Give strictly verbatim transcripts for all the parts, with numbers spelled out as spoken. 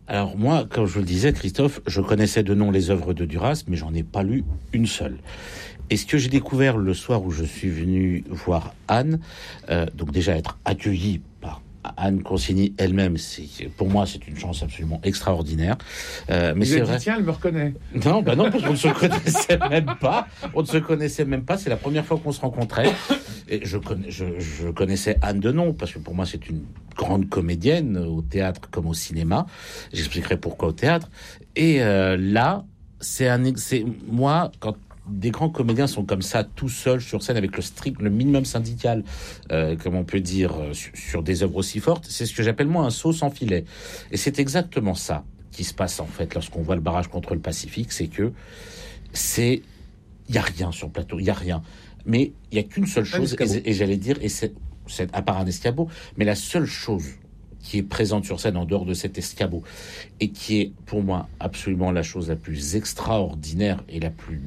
Alors moi, comme je le disais, Christophe, je connaissais de nom les œuvres de Duras, mais j'en ai pas lu une seule. Et ce que j'ai découvert le soir où je suis venu voir Anne, euh, donc déjà être accueilli par Anne Consigny elle-même, c'est, pour moi, c'est une chance absolument extraordinaire. Euh, mais c'est vrai. Dit, tiens, elle me reconnaît. Non, bah non, parce qu'on ne se connaissait même pas. On ne se connaissait même pas. C'est la première fois qu'on se rencontrait. Et je, connais, je, je connaissais Anne de nom, parce que pour moi, c'est une grande comédienne, au théâtre comme au cinéma. J'expliquerai pourquoi au théâtre. Et euh, là, c'est un, c'est moi quand des grands comédiens sont comme ça, tout seuls sur scène, avec le strict, le minimum syndical, euh, comme on peut dire, euh, sur, sur des œuvres aussi fortes. C'est ce que j'appelle moi un saut sans filet. Et c'est exactement ça qui se passe en fait lorsqu'on voit le barrage contre le Pacifique, c'est que c'est, il y a rien sur le plateau, il y a rien. Mais il y a qu'une seule chose, et, et j'allais dire, et c'est, c'est à part un escabeau, mais la seule chose qui est présente sur scène en dehors de cet escabeau et qui est pour moi absolument la chose la plus extraordinaire et la plus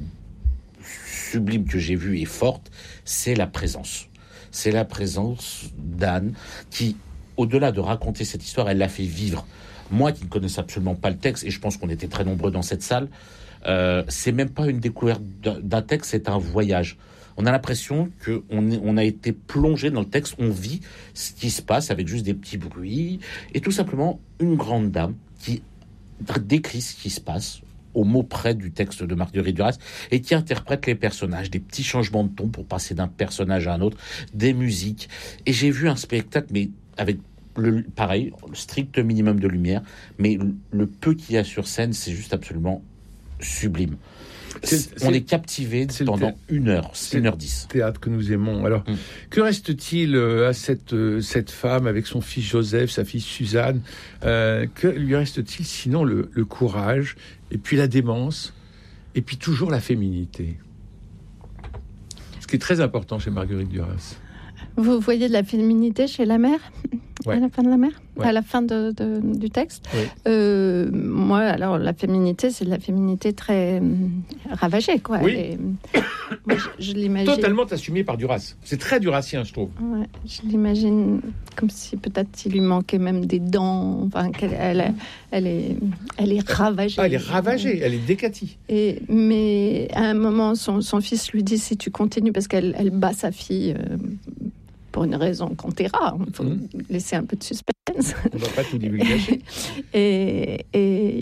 sublime que j'ai vue et forte, c'est la présence. C'est la présence d'Anne qui, au-delà de raconter cette histoire, elle l'a fait vivre. Moi qui ne connaissais absolument pas le texte, et je pense qu'on était très nombreux dans cette salle, euh, c'est même pas une découverte d'un texte, c'est un voyage. On a l'impression qu'on on a été plongé dans le texte, on vit ce qui se passe avec juste des petits bruits, et tout simplement une grande dame qui décrit ce qui se passe au mot près du texte de Marguerite Duras et qui interprète les personnages, des petits changements de ton pour passer d'un personnage à un autre, des musiques. Et j'ai vu un spectacle, mais avec le, pareil, le strict minimum de lumière, mais le, le peu qu'il y a sur scène, c'est juste absolument sublime. C'est, on c'est, est captivé pendant une heure, une heure dix. C'est le théâtre que nous aimons. Alors, hum. que reste-t-il à cette, cette femme avec son fils Joseph, sa fille Suzanne euh, que lui reste-t-il sinon le, le courage, et puis la démence, et puis toujours la féminité? Ce qui est très important chez Marguerite Duras. Vous voyez de la féminité chez la mère, ouais. À la fin de la mère, ouais. À la fin de, de, du texte. Oui. Euh, moi, alors la féminité, c'est de la féminité très euh, ravagée, quoi. Oui. Et, moi, je, je l'imagine totalement assumée par Duras. C'est très durassien, je trouve. Ouais, je l'imagine comme si peut-être il lui manquait même des dents. Enfin, qu'elle, elle, elle est, elle est ravagée. Ah, elle est ravagée. Elle est décatie. Et mais à un moment, son, son fils lui dit si tu continues, parce qu'elle, elle bat sa fille. Euh, pour une raison qu'on taira, il faut mmh. laisser un peu de suspense. On ne va pas tout divulgacher. et, et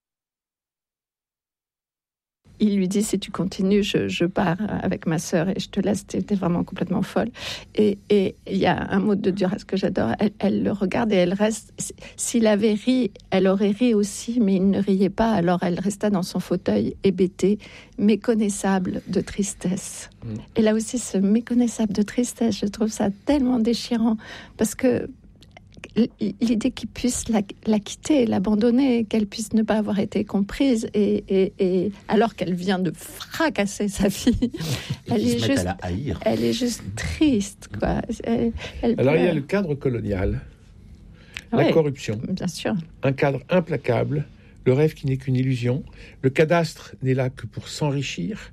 il lui dit, si tu continues, je, je pars avec ma sœur et je te laisse, t'es, t'es vraiment complètement folle. Et il y a un mot de Duras que j'adore, elle, elle le regarde et elle reste. S'il avait ri, elle aurait ri aussi, mais il ne riait pas, alors elle resta dans son fauteuil, hébétée, méconnaissable de tristesse. Mmh. Et là aussi, ce méconnaissable de tristesse, je trouve ça tellement déchirant, parce que l'idée qu'il puisse la, la quitter, l'abandonner, qu'elle puisse ne pas avoir été comprise, et, et, et alors qu'elle vient de fracasser sa fille, elle est, juste, elle est juste triste, quoi. Elle, elle alors pleure. Il y a le cadre colonial, la ouais, corruption, bien sûr, un cadre implacable, le rêve qui n'est qu'une illusion, le cadastre n'est là que pour s'enrichir.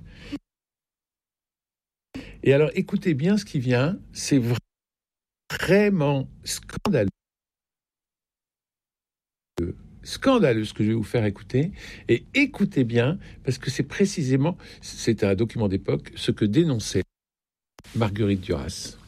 Et alors écoutez bien ce qui vient, c'est vraiment scandaleux. Scandaleux ce que je vais vous faire écouter, et écoutez bien parce que c'est précisément, c'est un document d'époque, ce que dénonçait Marguerite Duras.